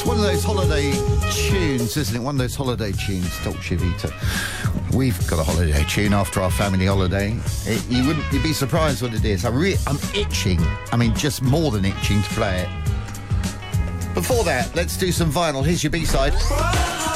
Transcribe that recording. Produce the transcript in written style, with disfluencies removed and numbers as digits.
One of those holiday tunes, isn't it? One of those holiday tunes, Dolce Vita. We've got a holiday tune after our family holiday. You'd be surprised what it is. I'm itching. I mean, just more than itching to play it. Before that, let's do some vinyl. Here's your B-side.